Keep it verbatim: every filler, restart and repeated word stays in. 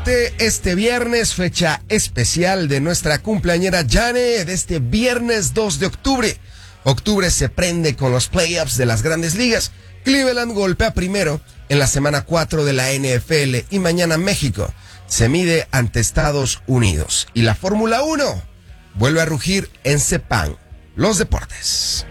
Este viernes, fecha especial de nuestra cumpleañera Jane, de este viernes dos de octubre. Octubre se prende con los playoffs de las Grandes Ligas. Cleveland golpea primero en la semana cuatro de la N F L y mañana México se mide ante Estados Unidos. Y la Fórmula uno vuelve a rugir en Sepang. Los deportes.